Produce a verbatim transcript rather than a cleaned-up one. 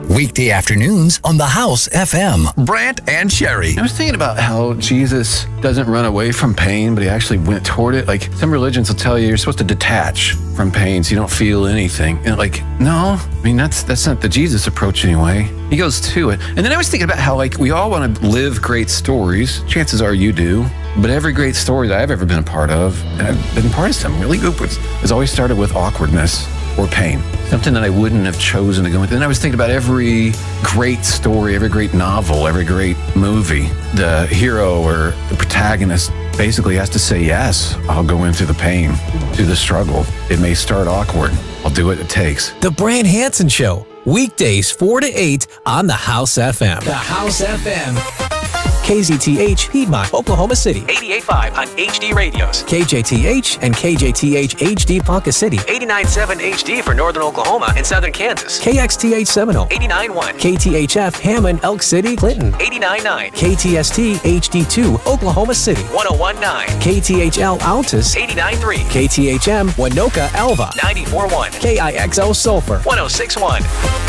Weekday afternoons on The House F M. Brant and Sherry. I was thinking about how Jesus doesn't run away from pain, but he actually went toward it. Like some religions will tell you you're supposed to detach from pain so you don't feel anything. And like, no, I mean, that's that's not the Jesus approach anyway. He goes to it. And then I was thinking about how like we all want to live great stories. Chances are you do. But every great story that I've ever been a part of, and I've been part of some really good ones, has always started with awkwardness or pain. Something that I wouldn't have chosen to go with. And I was thinking about every great story, every great novel, every great movie. The hero or the protagonist basically has to say, yes, I'll go in through the pain, through the struggle. It may start awkward. I'll do what it takes. The Brant Hansen Show, weekdays four to eight on The House F M. The House F M. K Z T H, Piedmont, Oklahoma City. eighty-eight point five on H D Radios. K J T H and K J T H H D Ponca City. eighty-nine point seven H D for northern Oklahoma and southern Kansas. K X T H Seminole. eighty-nine point one. K T H F Hammond, Elk City, Clinton. eighty-nine point nine. K T S T H D two, Oklahoma City. one oh one point nine. K T H L Altus. eighty-nine point three. K T H M Winoka Alva. ninety-four point one. K I X O Sulphur. one oh six point one.